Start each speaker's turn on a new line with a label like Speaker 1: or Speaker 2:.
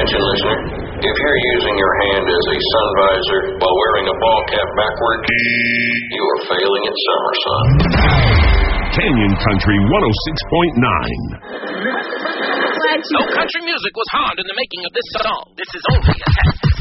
Speaker 1: Attention, listener. If you're using your hand as a sun visor while wearing a ball cap backward, you are failing at summer, son.
Speaker 2: Canyon Country 106.9.
Speaker 3: No country music was harmed in the making of this song. This is only a test.